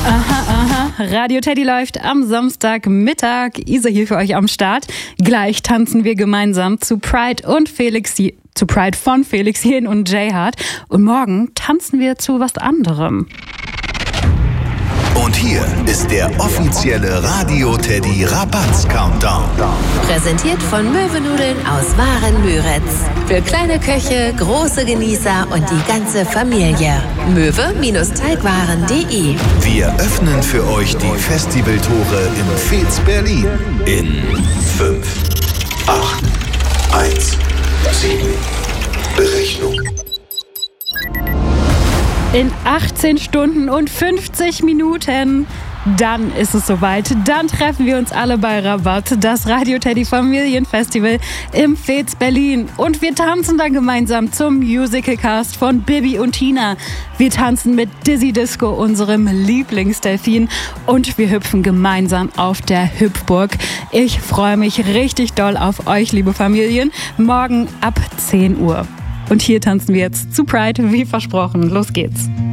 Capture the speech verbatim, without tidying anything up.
Aha, aha. Radio Teddy läuft am Samstagmittag. Isa hier für euch am Start. Gleich tanzen wir gemeinsam zu Pride und Felix, zu Pride von Felix Jähn und Jay Hart. Und morgen tanzen wir zu was anderem. Und hier ist der offizielle Radio Teddy Rabatz Countdown. Präsentiert von Möwennudeln aus Waren-Müritz. Für kleine Köche, große Genießer und die ganze Familie. möwe-teigwaren punkt de. Wir öffnen für euch die Festivaltore im Fez Berlin. In fünf, acht, eins, sieben. Berechnung. In achtzehn Stunden und fünfzig Minuten, dann ist es soweit. Dann treffen wir uns alle bei Rabatt, das Radio Teddy Familienfestival im Fez Berlin. Und wir tanzen dann gemeinsam zum Musicalcast von Bibi und Tina. Wir tanzen mit Dizzy Disco, unserem Lieblingsdelfin. Und wir hüpfen gemeinsam auf der Hüpfburg. Ich freue mich richtig doll auf euch, liebe Familien. Morgen ab zehn Uhr. Und hier tanzen wir jetzt zu Pride, wie versprochen. Los geht's.